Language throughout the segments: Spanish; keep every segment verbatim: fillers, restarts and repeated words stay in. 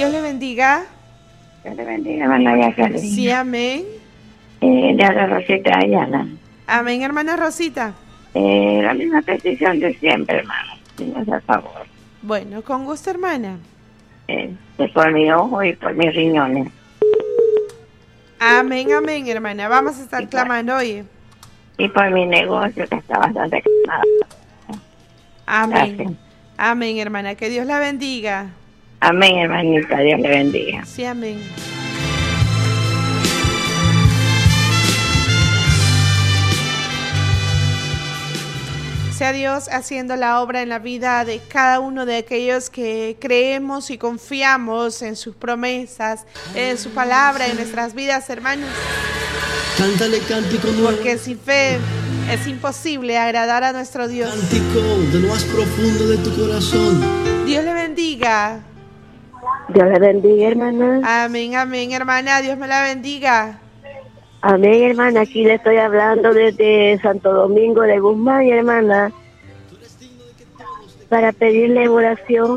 Dios le bendiga. Dios le bendiga, hermana Jacqueline. Sí, amén. Eh, le habla Rosita Ayala. Amén, hermana Rosita. Eh, la misma petición de siempre, hermano. Si me hace el favor. Bueno, con gusto, hermana. Eh, es por mi ojo y por mis riñones. Amén, amén, hermana. Vamos a estar y por, clamando hoy. Y por mi negocio, que está bastante calmado. Amén. Gracias. Amén, hermana. Que Dios la bendiga. Amén, hermanita. Dios le bendiga. Sí, amén. Sea Dios haciendo la obra en la vida de cada uno de aquellos que creemos y confiamos en sus promesas, en su palabra, en nuestras vidas, hermanos. Cántale cántico nuevo. Porque sin fe es imposible agradar a nuestro Dios. Cántico de lo más profundo de tu corazón. Dios le bendiga. Dios le bendiga, hermana. Amén, amén, hermana. Dios me la bendiga. Amén, hermana. Aquí le estoy hablando desde Santo Domingo de Guzmán, hermana, para pedirle oración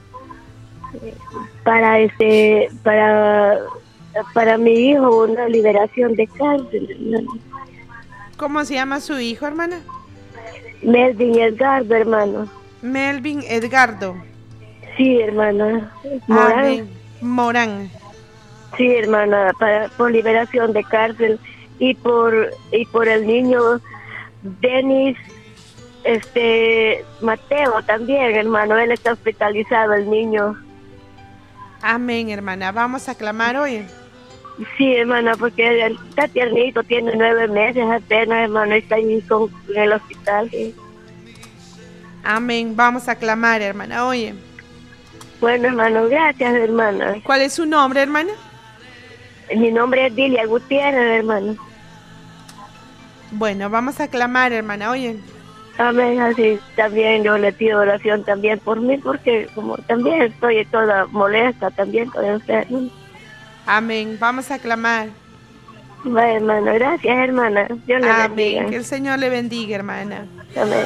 para este, para para mi hijo, una liberación de cárcel, hermana. ¿Cómo se llama su hijo, hermana? Melvin Edgardo, hermano. Melvin Edgardo. Sí, hermana. Morán. Amén. Morán. Sí, hermana, para por liberación de cárcel y por y por el niño Denis este Mateo también, hermano, él está hospitalizado, el niño. Amén, hermana. Vamos a clamar hoy. Sí, hermana, porque él está tiernito, tiene nueve meses apenas, hermano, está ahí con, en el hospital. Sí. Amén. Vamos a clamar, hermana. Oye. Bueno, hermano, gracias, hermana. ¿Cuál es su nombre, hermana? Mi nombre es Dilia Gutiérrez, hermano. Bueno, vamos a clamar, hermana. Oye. Amén, así también yo le pido oración también por mí, porque como también estoy toda molesta, también estoy enferma. Amén. Vamos a clamar. Bueno, hermano, gracias, hermana. Dios le Amén. bendiga. Que el Señor le bendiga, hermana. Amén.